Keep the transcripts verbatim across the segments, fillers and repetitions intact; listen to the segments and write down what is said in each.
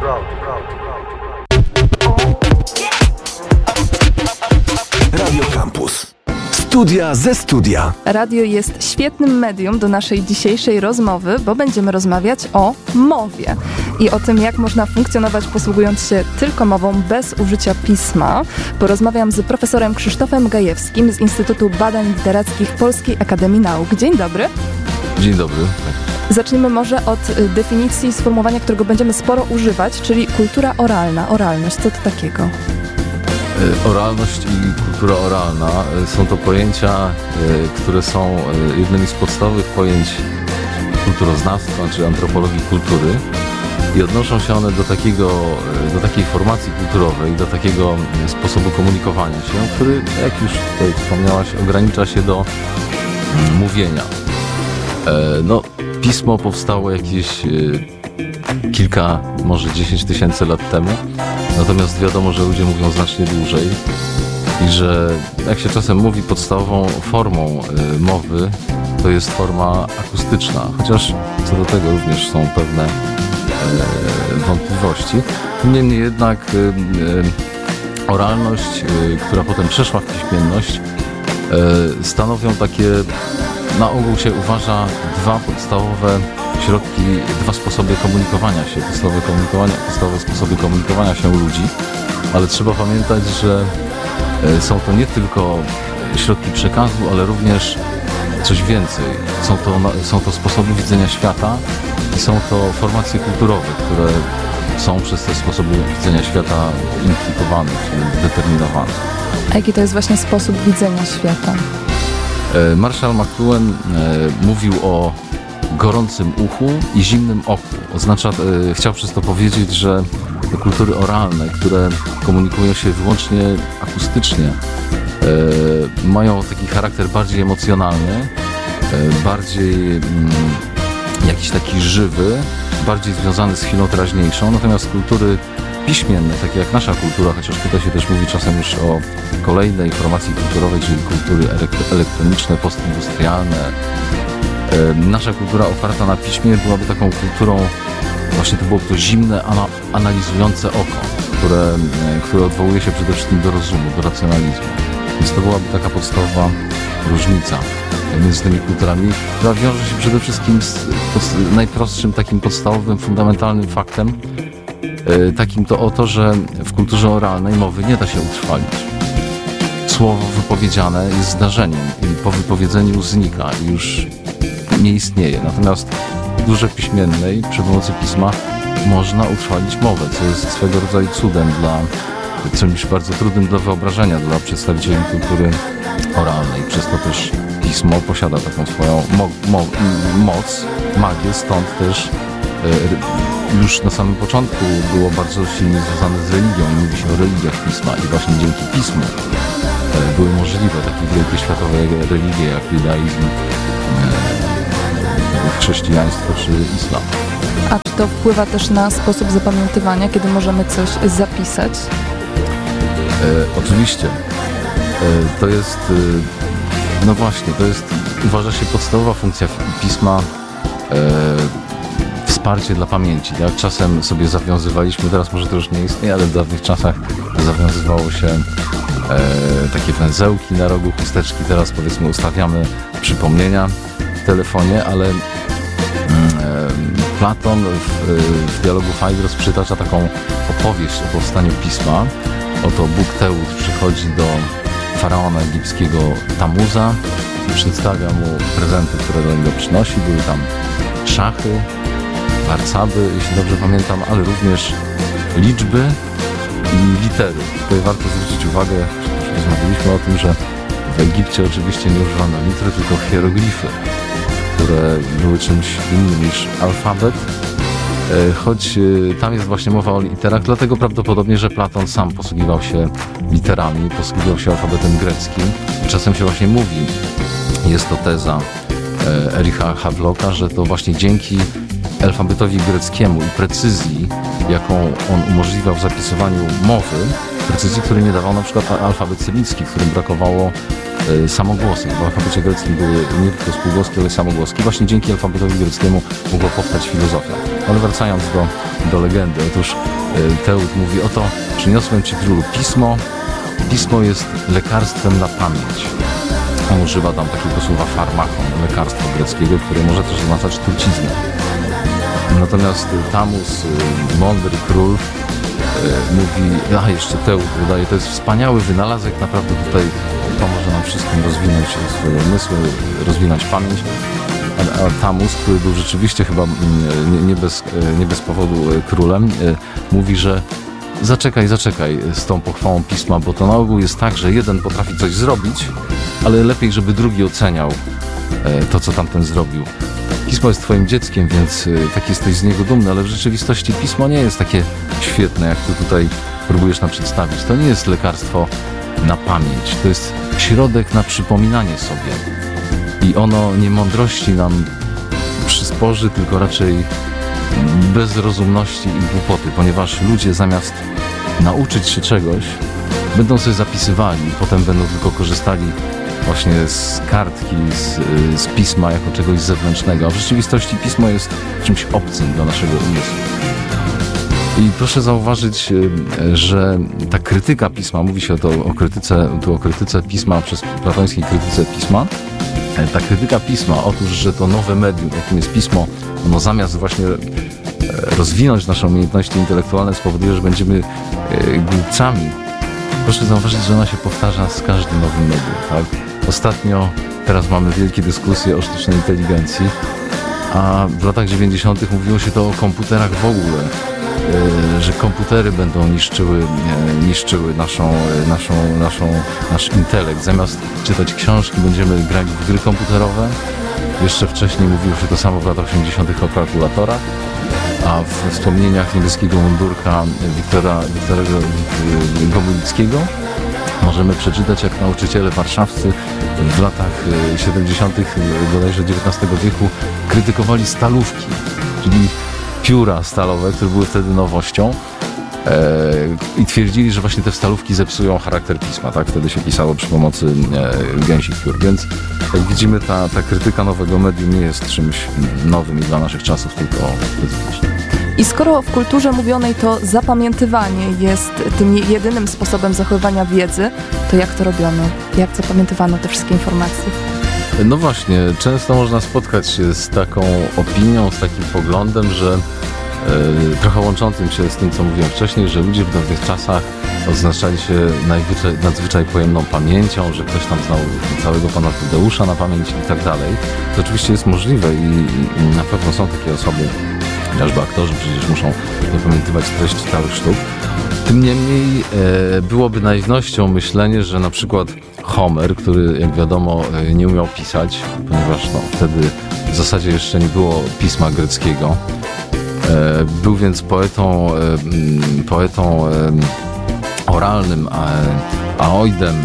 Radio Campus. Studia ze studia. Radio jest świetnym medium do naszej dzisiejszej rozmowy, bo będziemy rozmawiać o mowie i o tym, jak można funkcjonować posługując się tylko mową bez użycia pisma. Porozmawiam z profesorem Krzysztofem Gajewskim z Instytutu Badań Literackich Polskiej Akademii Nauk. Dzień dobry. Dzień dobry. Zacznijmy może od definicji sformułowania, którego będziemy sporo używać, czyli kultura oralna, oralność. Co to takiego? Oralność i kultura oralna są to pojęcia, które są jednymi z podstawowych pojęć kulturoznawstwa czy antropologii kultury i odnoszą się one do takiego, do takiej formacji kulturowej, do takiego sposobu komunikowania się, który, jak już tutaj wspomniałaś, ogranicza się do mówienia. No, pismo powstało jakieś kilka, może dziesięć tysięcy lat temu, natomiast wiadomo, że ludzie mówią znacznie dłużej i że, jak się czasem mówi, podstawową formą y, mowy to jest forma akustyczna, chociaż co do tego również są pewne y, wątpliwości. Niemniej jednak y, y, oralność, y, która potem przeszła w piśmienność, y, stanowią takie, na ogół się uważa, dwa podstawowe środki, dwa sposoby komunikowania się, podstawowe, komunikowania, podstawowe sposoby komunikowania się ludzi, ale trzeba pamiętać, że są to nie tylko środki przekazu, ale również coś więcej. Są to, są to sposoby widzenia świata i są to formacje kulturowe, które są przez te sposoby widzenia świata implikowane, czy determinowane. A jaki to jest właśnie sposób widzenia świata? Marshall McLuhan mówił o gorącym uchu i zimnym oku. Oznacza, e, chciał przez to powiedzieć, że te kultury oralne, które komunikują się wyłącznie akustycznie, e, mają taki charakter bardziej emocjonalny, e, bardziej mm, jakiś taki żywy, bardziej związany z chwilą teraźniejszą, natomiast kultury piśmienne, takie jak nasza kultura, chociaż tutaj się też mówi czasem już o kolejnej formacji kulturowej, czyli kultury elektroniczne, postindustrialne. Nasza kultura oparta na piśmie byłaby taką kulturą, właśnie to byłoby to zimne, analizujące oko, które, które odwołuje się przede wszystkim do rozumu, do racjonalizmu. Więc to byłaby taka podstawowa różnica między tymi kulturami, która wiąże się przede wszystkim z pod, najprostszym, takim podstawowym, fundamentalnym faktem, takim to oto, że w kulturze oralnej mowy nie da się utrwalić. Słowo wypowiedziane jest zdarzeniem i po wypowiedzeniu znika i już nie istnieje. Natomiast w kulturze piśmiennej przy pomocy pisma można utrwalić mowę, co jest swego rodzaju cudem, dla, czymś bardzo trudnym do wyobrażenia dla przedstawicieli kultury oralnej. Przez to też pismo posiada taką swoją mo- mo- moc, magię, stąd też e, już na samym początku było bardzo silnie związane z religią i mówi się o religiach pisma i właśnie dzięki pismu e, były możliwe takie wielkie światowe religie jak judaizm, e, chrześcijaństwo czy islam. A czy to wpływa też na sposób zapamiętywania, kiedy możemy coś zapisać? E, oczywiście. E, to jest, e, no właśnie, to jest, uważa się, podstawowa funkcja pisma, e, wsparcie dla pamięci. Tak? Czasem sobie zawiązywaliśmy, teraz może to już nie istnieje, ale w dawnych czasach zawiązywało się e, takie węzełki na rogu chusteczki. Teraz, powiedzmy, ustawiamy przypomnienia w telefonie, ale mm, e, Platon w, w dialogu Faidros przytacza taką opowieść o powstaniu pisma. Oto Bóg Teut przychodzi do faraona egipskiego Tamuza i przedstawia mu prezenty, które do niego przynosi. Były tam szachy, warcaby, jeśli dobrze pamiętam, ale również liczby i litery. Tutaj warto zwrócić uwagę, już rozmawialiśmy o tym, że w Egipcie oczywiście nie używano liter, tylko hieroglify, które były czymś innym niż alfabet, choć tam jest właśnie mowa o literach, dlatego prawdopodobnie, że Platon sam posługiwał się literami, posługiwał się alfabetem greckim. Czasem się właśnie mówi, jest to teza Ericha Havelocka, że to właśnie dzięki alfabetowi greckiemu i precyzji, jaką on umożliwiał w zapisywaniu mowy, precyzji, której nie dawał na przykład alfabet cyrylicki, w którym brakowało y, samogłosek. W alfabecie greckim były nie tylko spółgłoski, ale samogłoski. Właśnie dzięki alfabetowi greckiemu mogła powstać filozofia. Ale wracając do do legendy. Otóż Teut mówi: oto przyniosłem ci, królu, pismo. Pismo jest lekarstwem na pamięć. On używa tam takiego słowa farmakon, lekarstwo greckiego, które może też oznaczać truciznę. Natomiast Tamus, mądry król, mówi, a jeszcze Teut dodaje, to jest wspaniały wynalazek, naprawdę tutaj pomoże nam wszystkim rozwinąć swoje umysły, rozwinąć pamięć. A, a Tamus, który był rzeczywiście chyba nie, nie, bez, nie bez powodu królem, mówi, że zaczekaj, zaczekaj z tą pochwałą pisma, bo to na ogół jest tak, że jeden potrafi coś zrobić, ale lepiej, żeby drugi oceniał to, co tamten zrobił. Pismo jest twoim dzieckiem, więc tak jesteś z niego dumny, ale w rzeczywistości pismo nie jest takie świetne, jak ty tutaj próbujesz nam przedstawić. To nie jest lekarstwo na pamięć, to jest środek na przypominanie sobie. I ono nie mądrości nam przysporzy, tylko raczej bezrozumności i głupoty, ponieważ ludzie zamiast nauczyć się czegoś, będą sobie zapisywali, potem będą tylko korzystali właśnie z kartki, z, z pisma jako czegoś zewnętrznego, a w rzeczywistości pismo jest czymś obcym dla naszego umysłu. I proszę zauważyć, że ta krytyka pisma, mówi się to o krytyce, tu o krytyce pisma, przez platońskiej krytyce pisma, ta krytyka pisma, otóż, że to nowe medium, jakim jest pismo, ono zamiast właśnie rozwinąć nasze umiejętności intelektualne, spowoduje, że będziemy głupcami. Proszę zauważyć, że ona się powtarza z każdym nowym medium, tak? Ostatnio, teraz mamy wielkie dyskusje o sztucznej inteligencji, a w latach dziewięćdziesiątych mówiło się to o komputerach w ogóle, że komputery będą niszczyły, niszczyły naszą, naszą, naszą, nasz intelekt. Zamiast czytać książki, będziemy grać w gry komputerowe. Jeszcze wcześniej mówiło się to samo w latach osiemdziesiątych o kalkulatorach, a w wspomnieniach niebieskiego mundurka Wiktora, Wiktora Gomulickiego możemy przeczytać, jak nauczyciele warszawscy w latach siedemdziesiątych bodajże dziewiętnastego wieku krytykowali stalówki, czyli pióra stalowe, które były wtedy nowością, e, i twierdzili, że właśnie te stalówki zepsują charakter pisma, tak? Wtedy się pisało przy pomocy e, gęsich piór, więc jak widzimy, ta, ta krytyka nowego medium nie jest czymś nowym i dla naszych czasów, tylko specyficznym. I skoro w kulturze mówionej to zapamiętywanie jest tym jedynym sposobem zachowywania wiedzy, to jak to robiono? Jak zapamiętywano te wszystkie informacje? No właśnie, często można spotkać się z taką opinią, z takim poglądem, że e, trochę łączącym się z tym, co mówiłem wcześniej, że ludzie w dawnych czasach odznaczali się najwyczaj, nadzwyczaj pojemną pamięcią, że ktoś tam znał całego pana Tadeusza na pamięć i tak dalej. To oczywiście jest możliwe i, i, i na pewno są takie osoby, chociażby aktorzy przecież muszą zapamiętywać treść całych sztuk. Tym niemniej e, byłoby naiwnością myślenie, że na przykład Homer, który jak wiadomo nie umiał pisać, ponieważ no, wtedy w zasadzie jeszcze nie było pisma greckiego, e, był więc poetą, e, poetą e, oralnym, a, aoidem.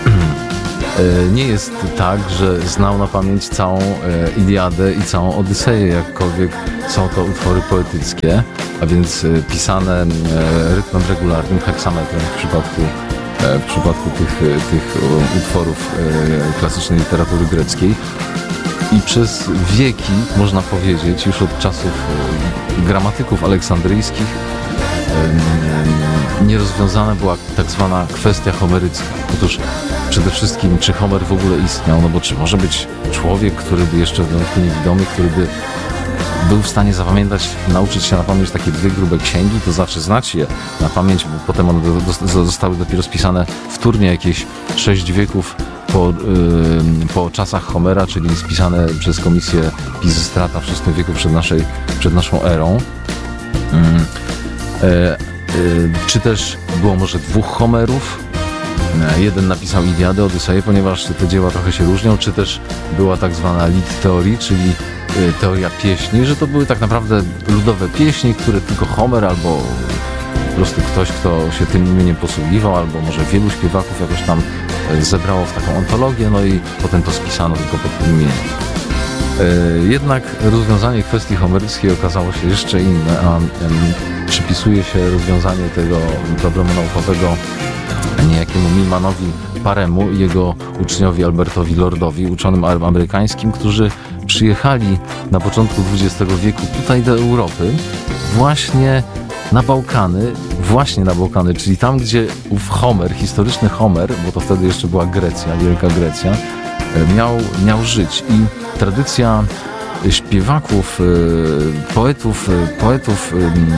Nie jest tak, że znał na pamięć całą Iliadę i całą Odyseję, jakkolwiek są to utwory poetyckie, a więc pisane rytmem regularnym, heksametrem w przypadku, w przypadku tych, tych utworów klasycznej literatury greckiej. I przez wieki, można powiedzieć, już od czasów gramatyków aleksandryjskich, nierozwiązana była tak zwana kwestia homerycka. Otóż przede wszystkim, czy Homer w ogóle istniał, no bo czy może być człowiek, który by jeszcze w dodatku niewidomy, który by był w stanie zapamiętać, nauczyć się na pamięć takie dwie grube księgi, to znaczy znać je na pamięć, bo potem one do, do, zostały dopiero spisane wtórnie jakieś sześć wieków po, yy, po czasach Homera, czyli spisane przez komisję Pizystrata w szóstym wieku przed, naszej, przed naszą erą. Yy. Yy, yy, czy też było może dwóch Homerów? Jeden napisał Iliadę, Odyseję, ponieważ te dzieła trochę się różnią, czy też była tak zwana lead theory, czyli teoria pieśni, że to były tak naprawdę ludowe pieśni, które tylko Homer albo po prostu ktoś, kto się tym imieniem posługiwał, albo może wielu śpiewaków jakoś tam zebrało w taką ontologię, no i potem to spisano tylko pod tym imieniem. Jednak rozwiązanie kwestii homeryckiej okazało się jeszcze inne, a przypisuje się rozwiązanie tego problemu naukowego niejakiemu Milmanowi Paremu i jego uczniowi Albertowi Lordowi, uczonym amerykańskim, którzy przyjechali na początku dwudziestego wieku tutaj do Europy, właśnie na Bałkany, właśnie na Bałkany, czyli tam, gdzie ów Homer, historyczny Homer, bo to wtedy jeszcze była Grecja, Wielka Grecja, miał, miał żyć. I tradycja śpiewaków, poetów, poetów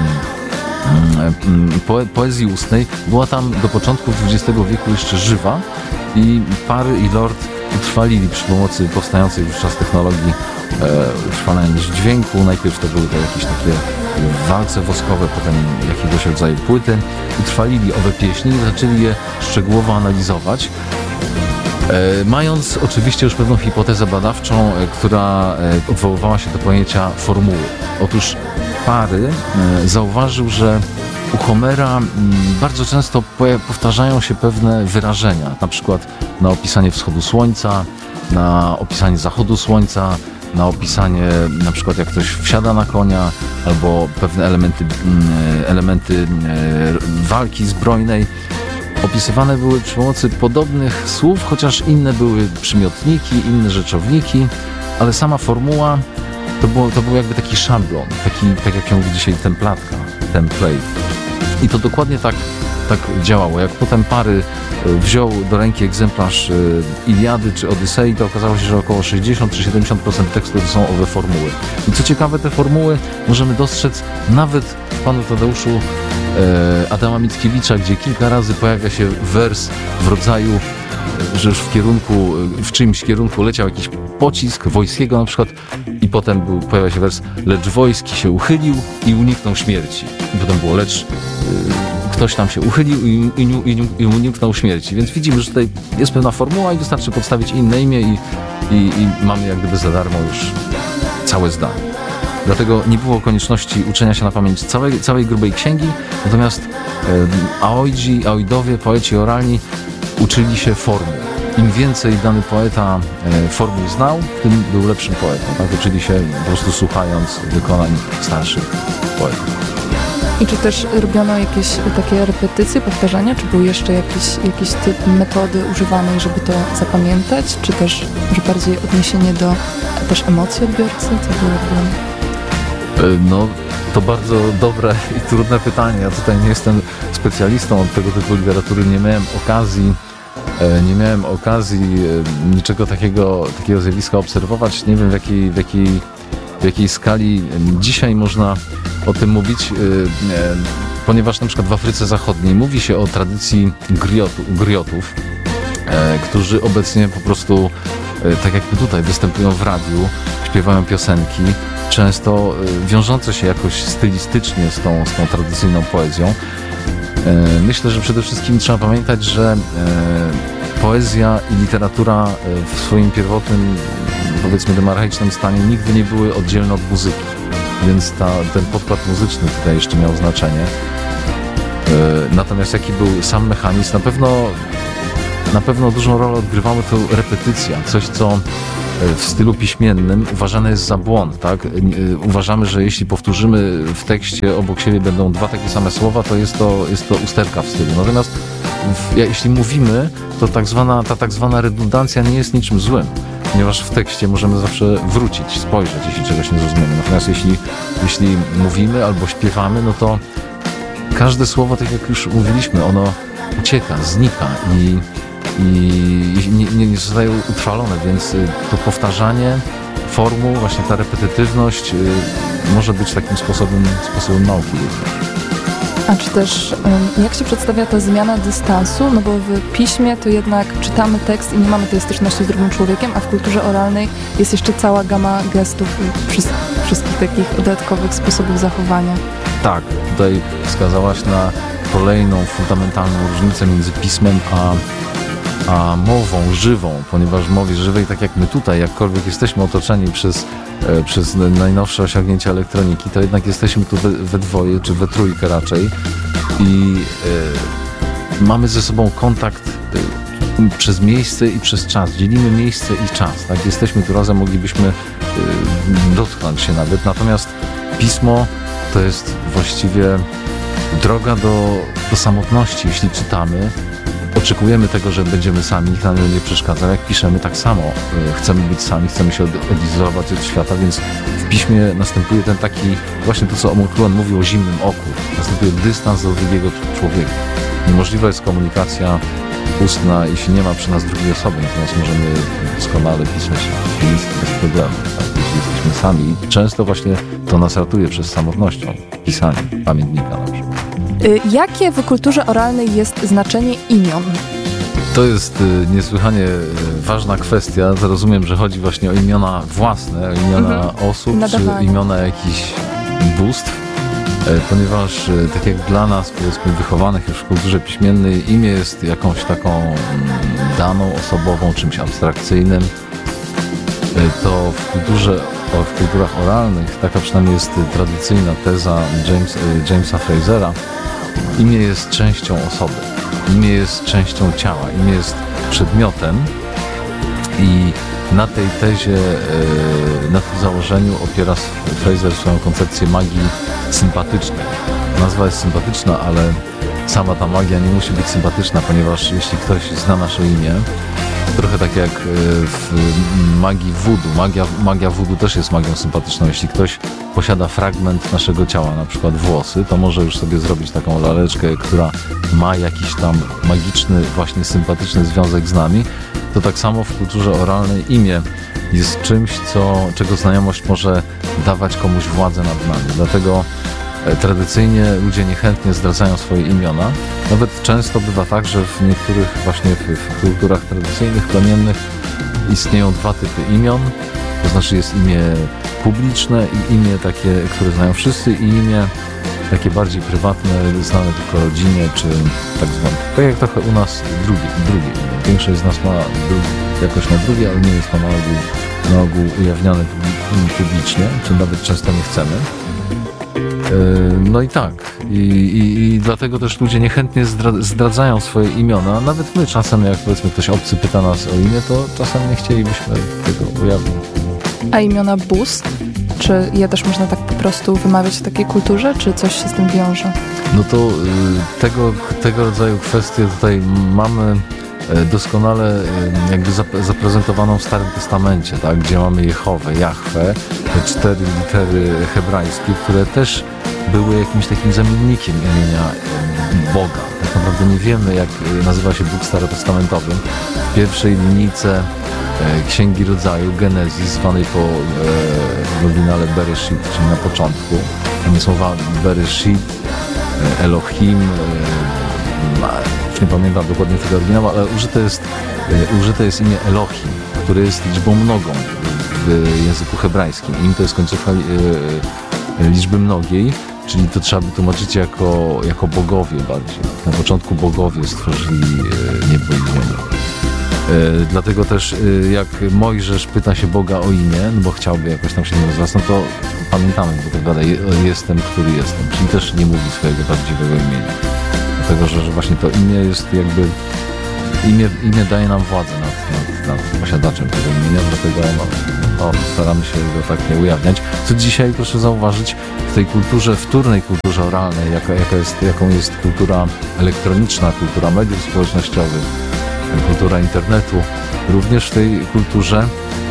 poe, poezji ustnej była tam do początku dwudziestego wieku jeszcze żywa i Parry i Lord utrwalili przy pomocy powstającej wówczas technologii e, utrwalania dźwięku. Najpierw to były to jakieś takie walce woskowe, potem jakiegoś rodzaju płyty. Utrwalili owe pieśni i zaczęli je szczegółowo analizować. E, mając oczywiście już pewną hipotezę badawczą, e, która e, odwoływała się do pojęcia formuły. Otóż Parry e, zauważył, że u Homera m, bardzo często powtarzają się pewne wyrażenia, na przykład na opisanie wschodu słońca, na opisanie zachodu słońca, na opisanie na przykład jak ktoś wsiada na konia, albo pewne elementy, m, elementy m, walki zbrojnej. Opisywane były przy pomocy podobnych słów, chociaż inne były przymiotniki, inne rzeczowniki, ale sama formuła to, było, to był jakby taki szablon, taki, tak jak się mówi dzisiaj templatka, template. I to dokładnie tak, tak działało. Jak potem Parry wziął do ręki egzemplarz Iliady czy Odysei, to okazało się, że około sześćdziesiąt czy siedemdziesiąt procent tekstu to są owe formuły. I co ciekawe, te formuły możemy dostrzec nawet w Panu Tadeuszu Adama Mickiewicza, gdzie kilka razy pojawia się wers w rodzaju, że już w kierunku, w czymś kierunku leciał jakiś pocisk Wojskiego na przykład i potem był, pojawia się wers, lecz Wojski się uchylił i uniknął śmierci. I potem było, lecz y, ktoś tam się uchylił i, i, i, i uniknął śmierci. Więc widzimy, że tutaj jest pewna formuła i wystarczy podstawić inne imię i, i, i mamy jak gdyby za darmo już całe zdanie. Dlatego nie było konieczności uczenia się na pamięć całej, całej grubej księgi, natomiast e, aoidzi, aoidowie, poeci oralni uczyli się formuł. Im więcej dany poeta e, formuł znał, tym był lepszym poetą. Tak? Uczyli się po prostu słuchając wykonań starszych poetów. I czy też robiono jakieś takie repetycje, powtarzania, czy był jeszcze jakiś, jakiś typ metody używanej, żeby to zapamiętać, czy też może bardziej odniesienie do też emocji odbiorcy, co było robione? No, to bardzo dobre i trudne pytanie. Ja tutaj nie jestem specjalistą od tego typu literatury, nie miałem okazji, nie miałem okazji niczego takiego, takiego zjawiska obserwować. Nie wiem w jakiej, w jakiej, w jakiej skali dzisiaj można o tym mówić, ponieważ na przykład w Afryce Zachodniej mówi się o tradycji griotu, griotów, którzy obecnie po prostu, tak jak tutaj, występują w radiu, śpiewają piosenki, często wiążące się jakoś stylistycznie z tą, z tą tradycyjną poezją. Myślę, że przede wszystkim trzeba pamiętać, że poezja i literatura w swoim pierwotnym, powiedzmy demarchaicznym stanie nigdy nie były oddzielne od muzyki, więc ta, ten podkład muzyczny tutaj jeszcze miał znaczenie. Natomiast jaki był sam mechanizm, na pewno, na pewno dużą rolę odgrywały to repetycja, coś co w stylu piśmiennym uważane jest za błąd, tak? Uważamy, że jeśli powtórzymy w tekście obok siebie będą dwa takie same słowa, to jest to, jest to usterka w stylu. Natomiast w, jeśli mówimy, to tak zwana, ta tak zwana redundancja nie jest niczym złym, ponieważ w tekście możemy zawsze wrócić, spojrzeć, jeśli czegoś nie zrozumiemy. Natomiast jeśli, jeśli mówimy albo śpiewamy, no to każde słowo, tak jak już mówiliśmy, ono ucieka, znika i i nie, nie, nie zostają utrwalone, więc to powtarzanie formuł, właśnie ta repetytywność może być takim sposobem, sposobem nauki. A czy też jak się przedstawia ta zmiana dystansu? No bo w piśmie to jednak czytamy tekst i nie mamy tej styczności z drugim człowiekiem, a w kulturze oralnej jest jeszcze cała gama gestów i wszystkich takich dodatkowych sposobów zachowania. Tak, tutaj wskazałaś na kolejną fundamentalną różnicę między pismem a a mową żywą, ponieważ w mowie żywej, tak jak my tutaj, jakkolwiek jesteśmy otoczeni przez, e, przez najnowsze osiągnięcia elektroniki, to jednak jesteśmy tu we, we dwoje, czy we trójkę raczej i e, mamy ze sobą kontakt e, przez miejsce i przez czas. Dzielimy miejsce i czas, tak? Jesteśmy tu razem, moglibyśmy e, dotknąć się nawet, natomiast pismo to jest właściwie droga do, do samotności, jeśli czytamy. oczekujemy tego, że będziemy sami, nikt nam nie przeszkadza. Jak piszemy, tak samo chcemy być sami, chcemy się odizolować od świata, więc w piśmie następuje ten taki, właśnie to, co McLuhan mówił o zimnym oku. Następuje dystans do drugiego człowieka. Niemożliwa jest komunikacja ustna, jeśli nie ma przy nas drugiej osoby, natomiast możemy doskonale pisać list bez problemu, tak? Jeśli jesteśmy sami. Często właśnie to nas ratuje przez samotnością, pisanie pamiętnika na przykład. Jakie w kulturze oralnej jest znaczenie imion? To jest y, niesłychanie y, ważna kwestia. Rozumiem, że chodzi właśnie o imiona własne, o imiona mhm. osób, Nadawanie. czy imiona jakichś bóstw, y, ponieważ y, tak jak dla nas, powiedzmy, wychowanych już w kulturze piśmiennej, imię jest jakąś taką y, daną, osobową, czymś abstrakcyjnym. Y, to w kulturze, o, w kulturach oralnych, taka przynajmniej jest y, tradycyjna teza James, y, Jamesa Frasera, imię jest częścią osoby. Imię jest częścią ciała, imię jest przedmiotem i na tej tezie, na tym założeniu opiera Fraser swoją koncepcję magii sympatycznej. Nazwa jest sympatyczna, ale sama ta magia nie musi być sympatyczna, ponieważ jeśli ktoś zna nasze imię, trochę tak jak w magii voodoo. Magia, magia voodoo też jest magią sympatyczną. Jeśli ktoś posiada fragment naszego ciała, na przykład włosy, to może już sobie zrobić taką laleczkę, która ma jakiś tam magiczny, właśnie sympatyczny związek z nami. To tak samo w kulturze oralnej imię jest czymś, co, czego znajomość może dawać komuś władzę nad nami. Dlatego tradycyjnie ludzie niechętnie zdradzają swoje imiona. Nawet często bywa tak, że w niektórych właśnie w, w kulturach tradycyjnych, plemiennych istnieją dwa typy imion. To znaczy jest imię publiczne i imię takie, które znają wszyscy, i imię takie bardziej prywatne, znane tylko rodzinie, czy tak zwane. Tak jak trochę u nas drugie, drugie imię. Większość z nas ma drugi, jakoś na drugie, ale nie jest to na ogół, na ogół ujawniane publicznie, czy nawet często nie chcemy. No i tak. I, i, i dlatego też ludzie niechętnie zdradzają swoje imiona. Nawet my czasem, jak powiedzmy ktoś obcy pyta nas o imię, to czasem nie chcielibyśmy tego ujawnić. A imiona bóstw? Czy je też można tak po prostu wymawiać w takiej kulturze, czy coś się z tym wiąże? No to y, tego, tego rodzaju kwestie tutaj mamy doskonale jakby zaprezentowaną w Starym Testamencie, tak, gdzie mamy Jehowę, Jahwe, te cztery litery hebrajskie, które też były jakimś takim zamiennikiem imienia Boga. Tak naprawdę nie wiemy, jak nazywa się Bóg starotestamentowy. W pierwszej linijce Księgi Rodzaju, Genezis, zwanej po w oryginale Bereshit, czyli na początku. Tam słowa Bereshit, Elohim, nie pamiętam dokładnie tego oryginału, ale użyte jest, użyte jest imię Elohim, które jest liczbą mnogą w języku hebrajskim. Im to jest końcówka liczby mnogiej, czyli to trzeba by tłumaczyć jako, jako bogowie bardziej. Na początku bogowie stworzyli niebo i ziemię. Dlatego też jak Mojżesz pyta się Boga o imię, no bo chciałby jakoś tam się nie nazywać, no to pamiętamy, bo tak dalej, jestem, który jestem, czyli też nie mówi swojego prawdziwego imienia. Dlatego, że, że właśnie to imię jest jakby, imię, imię daje nam władzę nad, nad, nad posiadaczem tego imienia, dlatego no, no, staramy się go tak nie ujawniać. Co dzisiaj, proszę zauważyć, w tej kulturze, wtórnej kulturze oralnej, jaka, jaka jest, jaką jest kultura elektroniczna, kultura mediów społecznościowych, kultura internetu, również w tej kulturze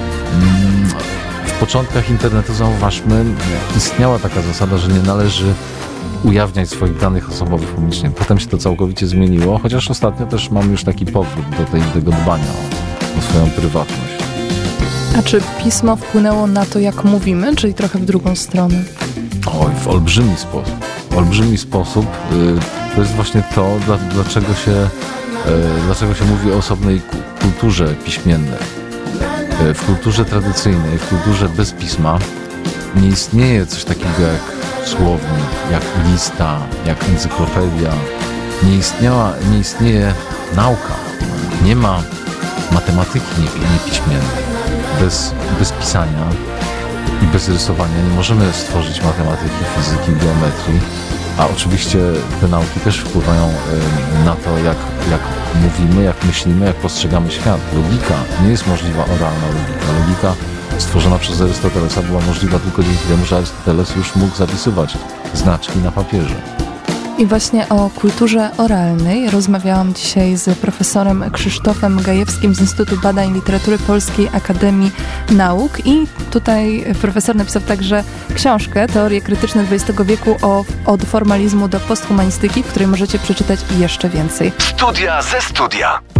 w początkach internetu, zauważmy, istniała taka zasada, że nie należy ujawniać swoich danych osobowych publicznie. Potem się to całkowicie zmieniło, chociaż ostatnio też mamy już taki powrót do tej, tego dbania o, o swoją prywatność. A czy pismo wpłynęło na to, jak mówimy, czyli trochę w drugą stronę? Oj, w olbrzymi sposób. W olbrzymi sposób. Y, to jest właśnie to, dla, dlaczego się, y, dlaczego się mówi o osobnej kulturze piśmiennej. Y, w kulturze tradycyjnej, w kulturze bez pisma nie istnieje coś takiego jak słownik, jak lista, jak encyklopedia. Nie istniała, nie istnieje nauka. Nie ma matematyki niepiśmiennej. Bez, bez pisania i bez rysowania nie możemy stworzyć matematyki, fizyki, geometrii, a oczywiście te nauki też wpływają na to, jak, jak mówimy, jak myślimy, jak postrzegamy świat. Logika nie jest możliwa, oralna logika. Logika stworzona przez Arystotelesa była możliwa tylko dzięki temu, że Arystoteles już mógł zapisywać znaczki na papierze. I właśnie o kulturze oralnej rozmawiałam dzisiaj z profesorem Krzysztofem Gajewskim z Instytutu Badań Literatury Polskiej Akademii Nauk. I tutaj profesor napisał także książkę Teorie krytyczne dwudziestego wieku o, od formalizmu do posthumanistyki, w której możecie przeczytać jeszcze więcej. Studia ze studia.